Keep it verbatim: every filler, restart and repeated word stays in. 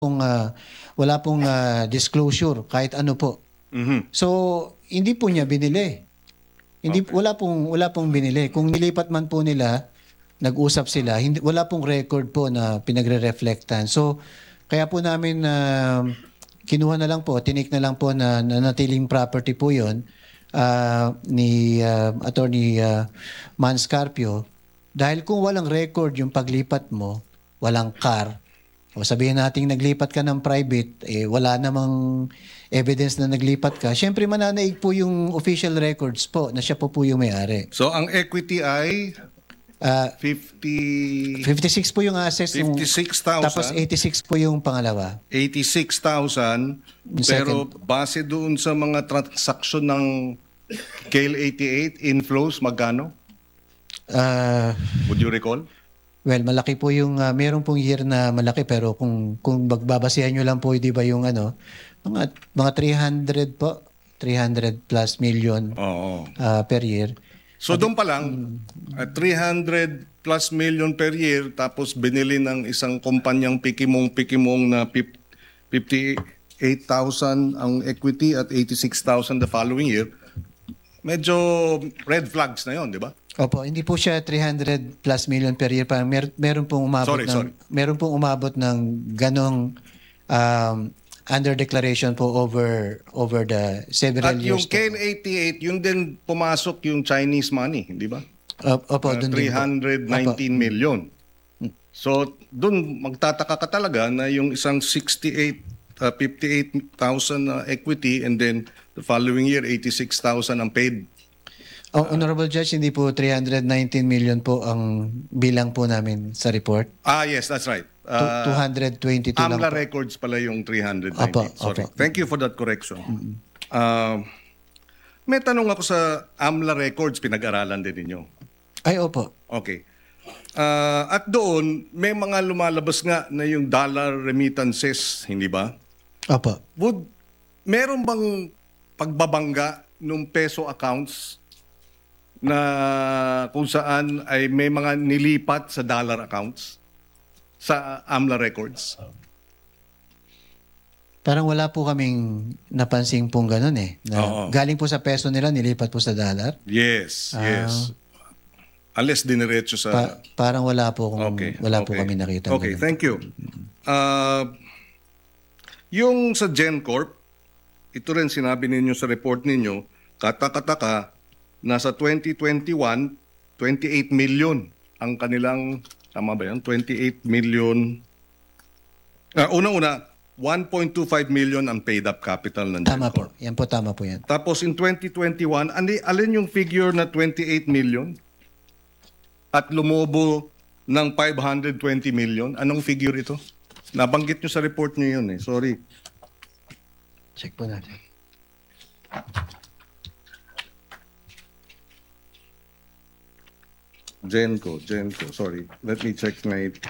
pong ah, wala pong ah, disclosure kahit ano po. Mhm. So hindi po niya binili. Hindi Okay. wala pong wala pong binili. Kung nilipat man po nila, nag-usap sila, hindi wala pong record po na pinagre-reflectan. So kaya po namin na kinuha na lang po, tinik na lang po na nanatiling property po 'yon ah, ni ah, Attorney uh, Manscarpio. Dahil kung walang record yung paglipat mo, walang car, o sabihin natin naglipat ka ng private, eh, wala namang evidence na naglipat ka, syempre mananaig po yung official records po na siya po po yung may-ari. So ang equity ay Ah, fifty fifty-six po yung assets, yung, fifty-six tapos thousand, eighty-six po yung pangalawa. eighty-six thousand, Yung pero base doon sa mga transaksyon ng K L eighty-eight inflows, magkano? Ah, Would you recall? well, malaki po yung, ah, meron pong year na malaki, pero kung, kung magbabasihan nyo lang po, di ba yung ano, mga, mga three hundred po, three hundred plus million Oo. ah, per year. So doon pa lang, uh, three hundred plus million per year, tapos binili ng isang kumpanyang pikimong-pikimong na fifty-eight thousand ang equity at eighty-six thousand the following year. Medyo red flags na yon, di ba? Opo, hindi po siya three hundred plus million per year. Parang mer meron pong umabot Sorry, ng sorry. meron pong umabot ng ganong um, under declaration po over over the several At yung years. K L eighty-eight, yung din pumasok yung Chinese money, di ba? Op- Opo, Uh, dun din po. three hundred nineteen million. So, doon magtataka ka talaga na yung isang sixty-eight, uh, fifty-eight thousand na equity and then the following year, eighty-six thousand ang paid. Oh, Honorable Judge, hindi po three hundred nineteen million po ang bilang po namin sa report. Ah, yes, that's right. Tu- Uh, two hundred twenty-two lang AMLA po. records pala yung three hundred Opo, nineteen. Sorry. opo. Thank you for that correction. Uh, may tanong ako sa AMLA records, pinag-aralan din ninyo. Ay, opo. Okay. Ah, at doon, may mga lumalabas nga na yung dollar remittances, hindi ba? Opo. Would, meron bang pagbabangga nung peso accounts na kung saan ay may mga nilipat sa dollar accounts sa AMLA records? Parang wala po kaming napansing pong ganun eh. Na Oo. galing po sa peso nila, nilipat po sa dollar. Yes, Ah. yes. Unless diniretso sa... Pa- parang wala po kung Okay. wala po okay. kami nakita. Okay, thank you. Uh, yung sa GenCorp, ito rin sinabi ninyo sa report ninyo, katakataka, nasa twenty twenty-one, twenty-eight million ang kanilang, tama ba yan? twenty-eight million. Uh, Una-una, one point two five million ang paid up capital ng Tama GenCorp. po. Yan po, tama po yan. Tapos in twenty twenty-one, andi, alin yung figure na twenty-eight million? At lumobo ng five hundred twenty million. Anong figure ito? Nabanggit nyo sa report nyo yun eh. Sorry. Check po natin. Genco, Genco. Sorry. Let me check my